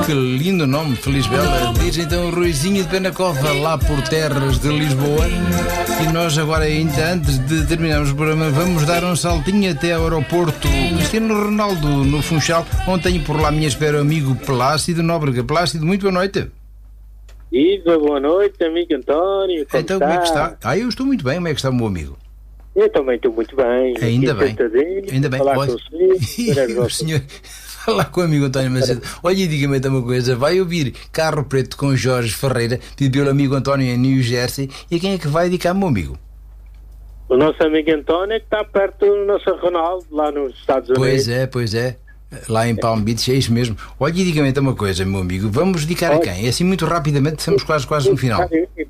Que lindo nome, Felisbela. Diz então o Ruizinho de Penacova, lá por terras de Lisboa. E nós agora, ainda antes de terminarmos o programa, vamos dar um saltinho até ao aeroporto Cristiano Ronaldo, no Funchal, onde tenho por lá à minha espera o amigo Plácido Nóbrega. Plácido, muito boa noite. Iva, boa noite, amigo António. Como então, está? como é que está? Eu estou muito bem. Como é que está o meu amigo? Eu também estou muito bem. Ainda bem. Ainda bem. Falar Olha, consigo, o senhor... Falar com o amigo António Macedo. Olha, e diga-me então uma coisa. Vai ouvir Carro Preto com Jorge Ferreira, pedido pelo amigo António em New Jersey. E quem é que vai dedicar, meu amigo? O nosso amigo António, que está perto do nosso Ronaldo, lá nos Estados Unidos. Pois é. Lá em Palm Beach, é isso mesmo. Olha, e diga-me então uma coisa, meu amigo. Vamos dedicar a quem? É assim muito rapidamente, estamos quase no final.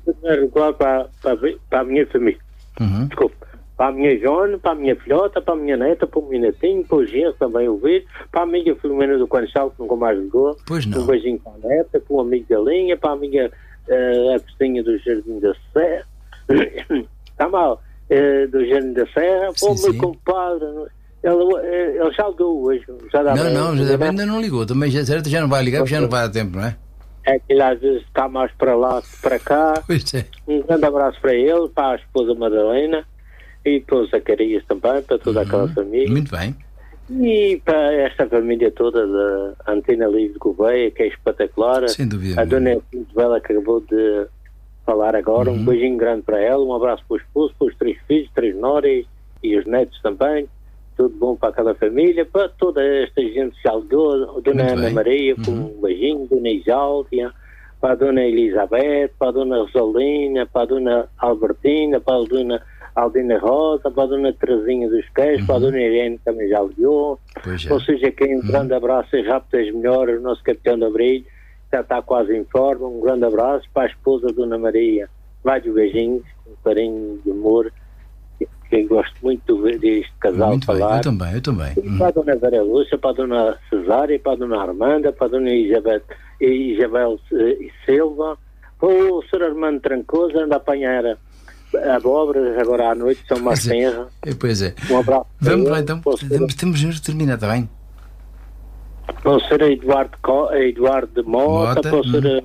Para a minha família. Desculpa. Para a minha Joana, para a minha filhota, para a minha neta, para o meu netinho, para o Gil também ouvir, para a amiga Filomena do Conchal, que nunca mais ligou. Pois não. Um beijinho para a neta, para o amigo Galinha, para a amiga Agostinha do Jardim da Serra. Está mal? Do Jardim da Serra. Para o meu compadre. Ele já ligou hoje. Ainda não ligou. Também já não vai ligar, porque já não vai a tempo, não é? É que ele às vezes está mais para lá que para cá. Pois é. Um grande abraço para ele, para a esposa Madalena. E para o Zacarias também, para toda aquela família. Muito bem. E para esta família toda da Antena Livre de Gouveia, que é espetacular. Sem dúvida. A dona Isabela que acabou de falar agora. Um beijinho grande para ela, um abraço para o esposo, para os 3 filhos, 3 noras e os netos também. Tudo bom para aquela família, para toda esta gente que já ligou. A dona Muito Ana bem. Maria, com um beijinho, dona Isáudia, para a dona Elizabeth, para a dona Rosalina, para a dona Albertina, para a dona Aldina Rosa, para a dona Terezinha dos Queijos, para a dona Irene, que também já ligou. Ou seja, quem um grande abraço, as rápidas melhoras, o nosso capitão de abrigo, já está quase em forma. Um grande abraço para a esposa dona Maria. Vários beijinhos, um carinho de amor, que eu gosto muito deste casal muito falar. Bem, eu também. E para a dona Vera Lúcia, para a dona Cesária, para a dona Armanda, para a dona Isabel Silva, para o Sr. Armando Trancoso, anda a apanhar abóboras agora à noite, são mais tenras. Pois é. Um abraço. Vamos lá então, temos de terminar, está bem? Para o Sr. Eduardo de Mota, para o Sr.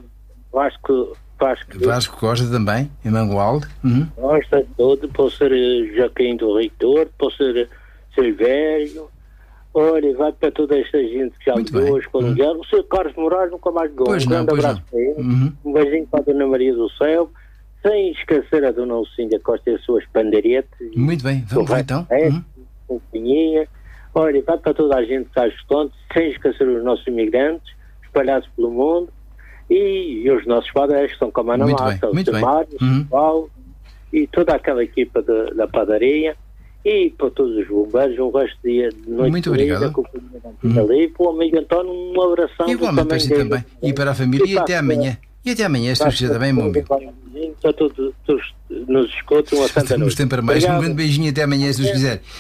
Vasco Costa também, em Mangualde. Costa, todo, para o Sr. Joaquim do Reitor, para o Sr. Silvério. Olha, vai para toda esta gente que já ligou, os colombianos. O Sr. Carlos Moraes nunca mais ligou. Um grande abraço para ele. Um beijinho para a Dona Maria do Céu. Sem esquecer a Dona Lucinda Costa e as suas pandeiretes. Muito bem, vamos lá então. Companhia. Olha, vai para toda a gente que está gestante, sem esquecer os nossos imigrantes espalhados pelo mundo e os nossos padres, que são como a Ana Mata, o Mário, o Paulo e toda aquela equipa da padaria e para todos os bombeiros, um resto de noite. Muito obrigado. Ali, para o amigo António, um abração. Igualmente para si também. E para a família e até amanhã. E até amanhã, se você também, meu amigo. Para todos nos escutam, uma santa noite. Temos tempo para mais. Um grande beijinho até amanhã, se nos quiser.